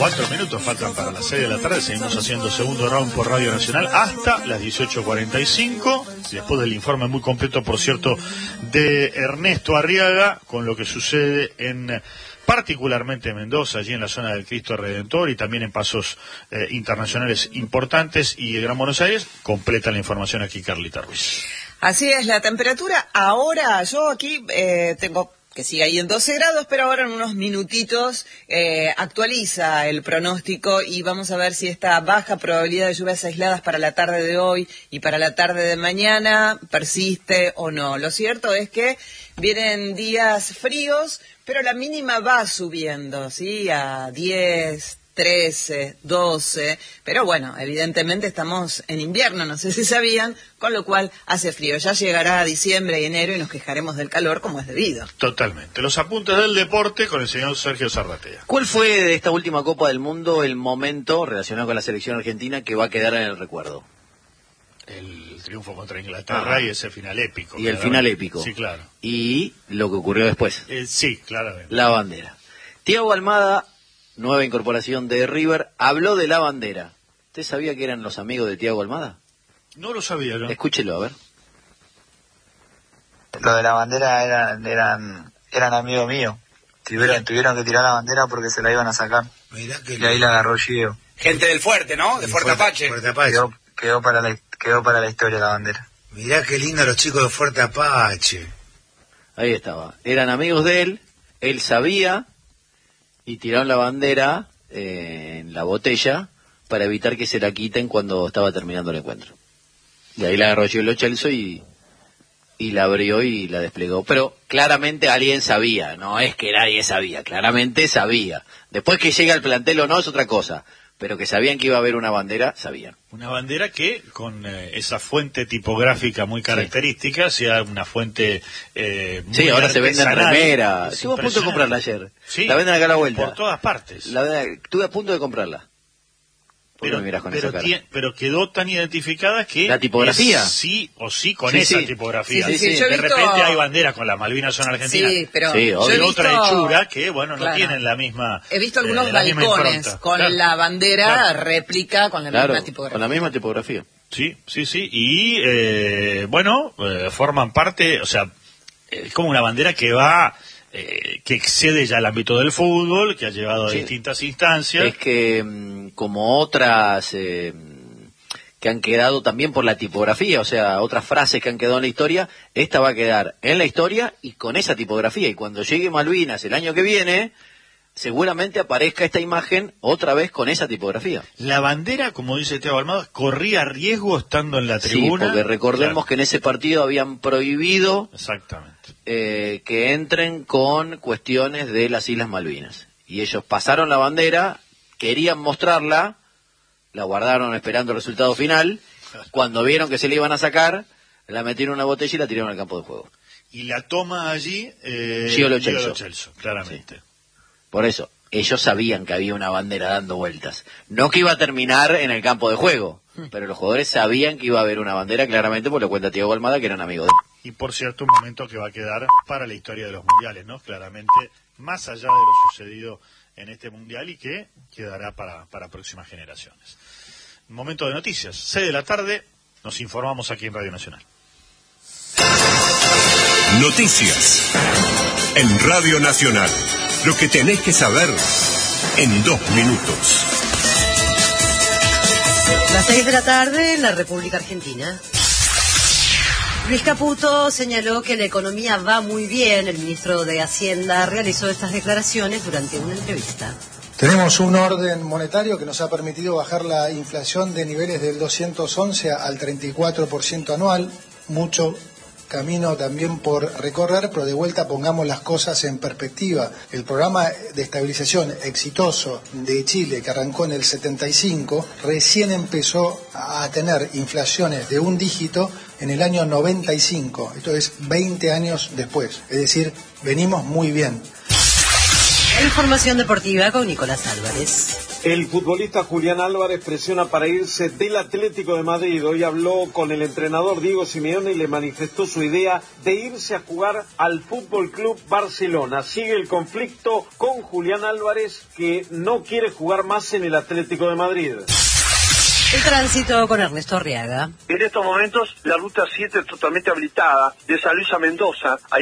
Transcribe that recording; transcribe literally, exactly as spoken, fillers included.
Cuatro minutos faltan para las seis de la tarde. Seguimos haciendo segundo round por Radio Nacional hasta las dieciocho cuarenta y cinco. Después del informe muy completo, por cierto, de Ernesto Arriaga, con lo que sucede en particularmente Mendoza, allí en la zona del Cristo Redentor, y también en pasos eh, internacionales importantes, y el Gran Buenos Aires. Completa la información aquí Carlita Ruiz. Así es, la temperatura ahora, yo aquí eh, tengo que sigue ahí en doce grados, pero ahora en unos minutitos eh, actualiza el pronóstico y vamos a ver si esta baja probabilidad de lluvias aisladas para la tarde de hoy y para la tarde de mañana persiste o no. Lo cierto es que vienen días fríos, pero la mínima va subiendo, ¿sí? A diez, trece, doce, pero bueno, evidentemente estamos en invierno, no sé si sabían, con lo cual hace frío. Ya llegará diciembre y enero y nos quejaremos del calor como es debido. Totalmente. Los apuntes del deporte con el señor Sergio Zarratea. ¿Cuál fue de esta última Copa del Mundo el momento relacionado con la selección argentina que va a quedar en el recuerdo? El triunfo contra Inglaterra. Ajá. Y ese final épico. Y el final épico. Sí, claro. Y lo que ocurrió después. Eh, sí, claramente. La bandera. Thiago Almada, nueva incorporación de River, habló de la bandera. ¿Usted sabía que eran los amigos de Thiago Almada? No lo sabía yo. Escúchelo, a ver. Lo de la bandera eran eran, eran amigos míos. Tuvieron, tuvieron que tirar la bandera porque se la iban a sacar. Mirá que y ahí la agarró Gio. Gente del Fuerte, ¿no? De Fuerte Apache. Fuerte Apache. Quedó, quedó, para la, quedó para la historia la bandera. Mirá qué lindo los chicos de Fuerte Apache. Ahí estaba. Eran amigos de él, él sabía, y tiraron la bandera eh, en la botella para evitar que se la quiten cuando estaba terminando el encuentro. Y ahí la agarró Gio Chelso y, y la abrió y la desplegó. Pero claramente alguien sabía, no es que nadie sabía, claramente sabía. Después que llega al plantel o no es otra cosa, pero que sabían que iba a haber una bandera, sabían. Una bandera que, con eh, esa fuente tipográfica muy característica, sí. sea una fuente eh, muy Sí, ahora se vende en remera. Es Estuve a punto de comprarla ayer. Sí, la venden acá a la vuelta. Por todas partes. La verdad, estuve a punto de comprarla. Pero, me miras con pero, esa cara? tie, pero quedó tan identificada que... ¿La tipografía? Sí o sí con sí, esa sí. tipografía. Sí, sí, sí. De visto... repente hay banderas con las Malvinas son argentinas. Sí, pero sí, yo de he otra visto... hechura que, bueno, no claro. tienen la misma... He visto algunos eh, balcones con claro. la bandera claro. réplica con la claro, misma tipografía. con la misma tipografía. Sí, sí, sí. Y, eh, bueno, eh, forman parte, o sea, es como una bandera que va... Eh, que excede ya el ámbito del fútbol, que ha llevado a sí. distintas instancias. Es que mm, como otras eh, que han quedado también por la tipografía, o sea, otras frases que han quedado en la historia, esta va a quedar en la historia y con esa tipografía. Y cuando llegue Malvinas el año que viene, seguramente aparezca esta imagen otra vez con esa tipografía. La bandera, como dice Thiago Almada, corría riesgo estando en la tribuna. Sí, porque recordemos claro. que en ese partido habían prohibido Exactamente. Eh, que entren con cuestiones de las Islas Malvinas. Y ellos pasaron la bandera, querían mostrarla, la guardaron esperando el resultado final. Cuando vieron que se le iban a sacar, la metieron en una botella y la tiraron al campo de juego. Y la toma allí eh, Gio Lo Celso. Lo Celso, claramente. Sí. Por eso, ellos sabían que había una bandera dando vueltas. No que iba a terminar en el campo de juego, pero los jugadores sabían que iba a haber una bandera, claramente, por lo cuenta Thiago Almada, que eran amigos de él. Y por cierto, un momento que va a quedar para la historia de los mundiales, ¿no? Claramente, más allá de lo sucedido en este mundial y que quedará para, para próximas generaciones. Momento de noticias. seis de la tarde, nos informamos aquí en Radio Nacional. Noticias en Radio Nacional. Lo que tenés que saber en dos minutos. Las seis de la tarde en la República Argentina. Luis Caputo señaló que la economía va muy bien. El ministro de Hacienda realizó estas declaraciones durante una entrevista. Tenemos un orden monetario que nos ha permitido bajar la inflación de niveles del doscientos once al treinta y cuatro por ciento anual. Mucho camino también por recorrer, pero de vuelta pongamos las cosas en perspectiva. El programa de estabilización exitoso de Chile, que arrancó en el setenta y cinco, recién empezó a tener inflaciones de un dígito en el año noventa y cinco, esto es veinte años después, es decir, venimos muy bien. Información deportiva con Nicolás Álvarez. El futbolista Julián Álvarez presiona para irse del Atlético de Madrid. Hoy habló con el entrenador Diego Simeone y le manifestó su idea de irse a jugar al Fútbol Club Barcelona. Sigue el conflicto con Julián Álvarez, que no quiere jugar más en el Atlético de Madrid. El tránsito con Ernesto Arriaga. En estos momentos la ruta siete es totalmente habilitada, de San Luis a Mendoza. Hay